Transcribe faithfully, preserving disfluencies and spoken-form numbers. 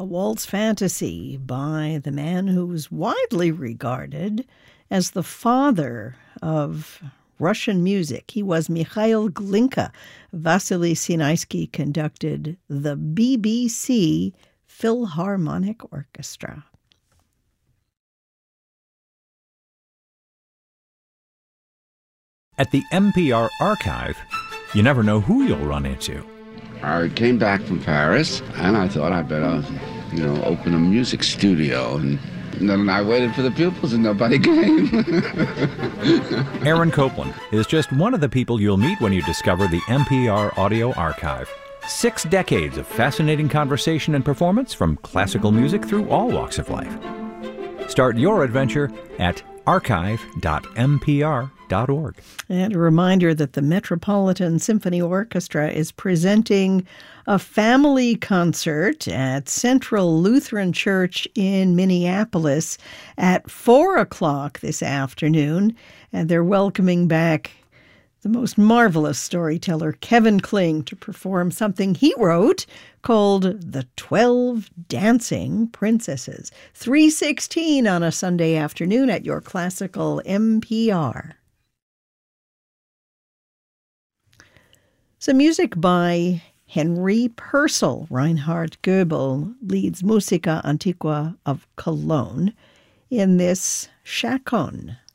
waltz fantasy by the man who's widely regarded as the father of Russian music. He was Mikhail Glinka. Vasily Sinaisky conducted the B B C Philharmonic Orchestra. At the N P R Archive, you never know who you'll run into. I came back from Paris, and I thought I'd better, you know, open a music studio. And then I waited for the pupils, and nobody came. Aaron Copland is just one of the people you'll meet when you discover the N P R Audio Archive. Six decades of fascinating conversation and performance from classical music through all walks of life. Start your adventure at archive dot n p r dot org. And a reminder that the Metropolitan Symphony Orchestra is presenting a family concert at Central Lutheran Church in Minneapolis at four o'clock this afternoon. And they're welcoming back the most marvelous storyteller, Kevin Kling, to perform something he wrote called The Twelve Dancing Princesses. three sixteen on a Sunday afternoon at your classical N P R. Some music by Henry Purcell. Reinhard Goebel leads Musica Antiqua of Cologne in this Chaconne.